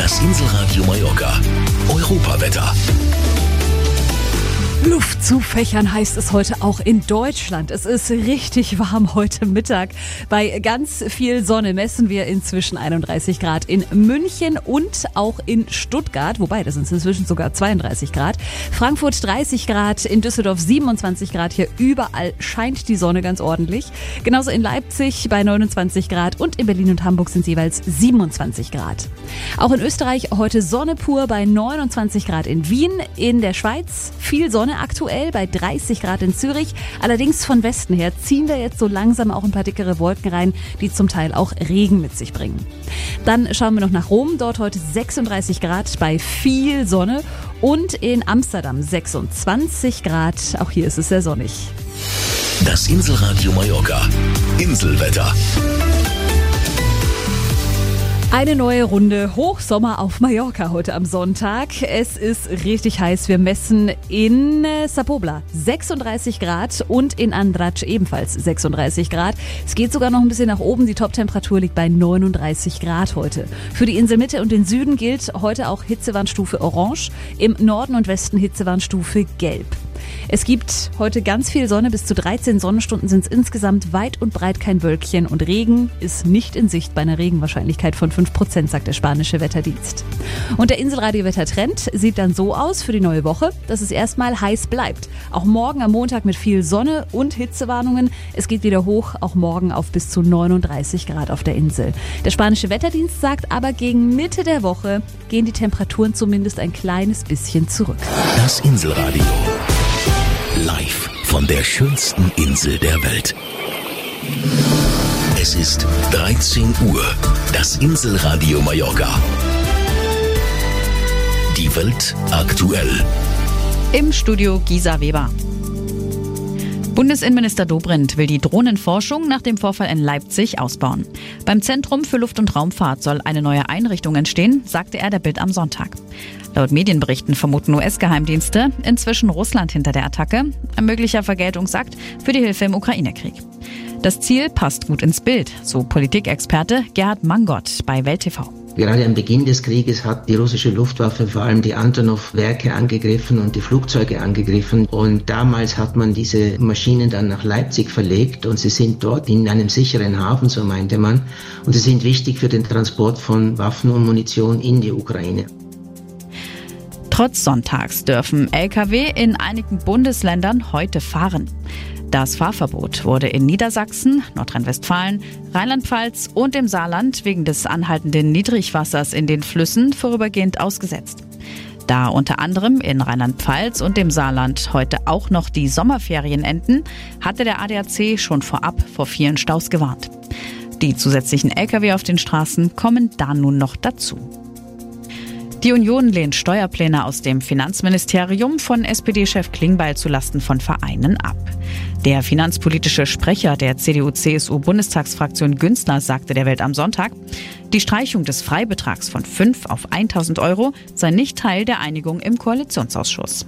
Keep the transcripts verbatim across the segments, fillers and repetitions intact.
Das Inselradio Mallorca. Europawetter. Luft zu fächern heißt es heute auch in Deutschland. Es ist richtig warm heute Mittag. Bei ganz viel Sonne messen wir inzwischen einunddreißig Grad in München und auch in Stuttgart. Wobei, das sind inzwischen sogar zweiunddreißig Grad. Frankfurt dreißig Grad, in Düsseldorf siebenundzwanzig Grad. Hier überall scheint die Sonne ganz ordentlich. Genauso in Leipzig bei neunundzwanzig Grad und in Berlin und Hamburg sind es jeweils siebenundzwanzig Grad. Auch in Österreich heute Sonne pur bei neunundzwanzig Grad in Wien. In der Schweiz viel Sonne aktuell bei dreißig Grad in Zürich. Allerdings von Westen her ziehen da jetzt so langsam auch ein paar dickere Wolken rein, die zum Teil auch Regen mit sich bringen. Dann schauen wir noch nach Rom. Dort heute sechsunddreißig Grad bei viel Sonne und in Amsterdam sechsundzwanzig Grad. Auch hier ist es sehr sonnig. Das Inselradio Mallorca. Inselwetter. Eine neue Runde Hochsommer auf Mallorca heute am Sonntag. Es ist richtig heiß. Wir messen in Sa Pobla sechsunddreißig Grad und in Andratx ebenfalls sechsunddreißig Grad. Es geht sogar noch ein bisschen nach oben. Die Toptemperatur liegt bei neununddreißig Grad heute. Für die Inselmitte und den Süden gilt heute auch Hitzewarnstufe Orange. Im Norden und Westen Hitzewarnstufe Gelb. Es gibt heute ganz viel Sonne, bis zu dreizehn Sonnenstunden sind es insgesamt, weit und breit kein Wölkchen und Regen ist nicht in Sicht bei einer Regenwahrscheinlichkeit von fünf Prozent, sagt der spanische Wetterdienst. Und der Inselradio-Wettertrend sieht dann so aus für die neue Woche, dass es erstmal heiß bleibt. Auch morgen am Montag mit viel Sonne und Hitzewarnungen. Es geht wieder hoch, auch morgen auf bis zu neununddreißig Grad auf der Insel. Der spanische Wetterdienst sagt aber, gegen Mitte der Woche gehen die Temperaturen zumindest ein kleines bisschen zurück. Das Inselradio. Live von der schönsten Insel der Welt. Es ist dreizehn Uhr. Das Inselradio Mallorca. Die Welt aktuell. Im Studio Gisa Weber. Bundesinnenminister Dobrindt will die Drohnenforschung nach dem Vorfall in Leipzig ausbauen. Beim Zentrum für Luft- und Raumfahrt soll eine neue Einrichtung entstehen, sagte er der Bild am Sonntag. Laut Medienberichten vermuten U S-Geheimdienste inzwischen Russland hinter der Attacke. Ein möglicher Vergeltungsakt für die Hilfe im Ukraine-Krieg. Das Ziel passt gut ins Bild, so Politikexperte Gerhard Mangott bei Welt T V. Gerade am Beginn des Krieges hat die russische Luftwaffe vor allem die Antonov-Werke angegriffen und die Flugzeuge angegriffen. Und damals hat man diese Maschinen dann nach Leipzig verlegt und sie sind dort in einem sicheren Hafen, so meinte man. Und sie sind wichtig für den Transport von Waffen und Munition in die Ukraine. Trotz Sonntags dürfen L K W in einigen Bundesländern heute fahren. Das Fahrverbot wurde in Niedersachsen, Nordrhein-Westfalen, Rheinland-Pfalz und im Saarland wegen des anhaltenden Niedrigwassers in den Flüssen vorübergehend ausgesetzt. Da unter anderem in Rheinland-Pfalz und dem Saarland heute auch noch die Sommerferien enden, hatte der A D A C schon vorab vor vielen Staus gewarnt. Die zusätzlichen L K W auf den Straßen kommen da nun noch dazu. Die Union lehnt Steuerpläne aus dem Finanzministerium von S P D-Chef Klingbeil zulasten von Vereinen ab. Der finanzpolitische Sprecher der C D U-C S U-Bundestagsfraktion Günzler sagte der Welt am Sonntag, die Streichung des Freibetrags von fünf auf tausend Euro sei nicht Teil der Einigung im Koalitionsausschuss.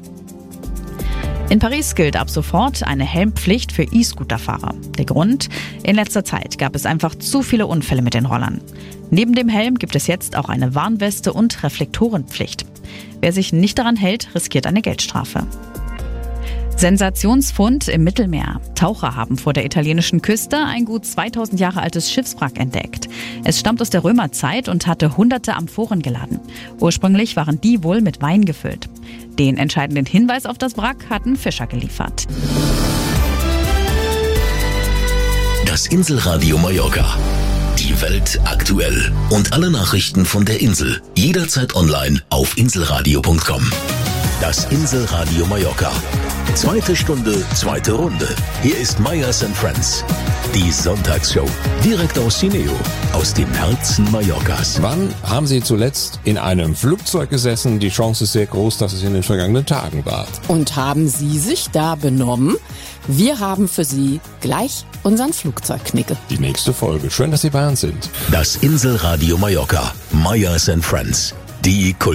In Paris gilt ab sofort eine Helmpflicht für E-Scooter-Fahrer. Der Grund? In letzter Zeit gab es einfach zu viele Unfälle mit den Rollern. Neben dem Helm gibt es jetzt auch eine Warnweste und Reflektorenpflicht. Wer sich nicht daran hält, riskiert eine Geldstrafe. Sensationsfund im Mittelmeer. Taucher haben vor der italienischen Küste ein gut zweitausend Jahre altes Schiffswrack entdeckt. Es stammt aus der Römerzeit und hatte hunderte Amphoren geladen. Ursprünglich waren die wohl mit Wein gefüllt. Den entscheidenden Hinweis auf das Wrack hatten Fischer geliefert. Das Inselradio Mallorca. Die Welt aktuell. Und alle Nachrichten von der Insel. Jederzeit online auf inselradio punkt com. Das Inselradio Mallorca. Zweite Stunde, zweite Runde. Hier ist Meyers and Friends. Die Sonntagsshow. Direkt aus Cineo. Aus dem Herzen Mallorcas. Wann haben Sie zuletzt in einem Flugzeug gesessen? Die Chance ist sehr groß, dass es in den vergangenen Tagen war. Und haben Sie sich da benommen? Wir haben für Sie gleich unseren Flugzeugknicke. Die nächste Folge. Schön, dass Sie bei uns sind. Das Inselradio Mallorca. Meyers and Friends. Die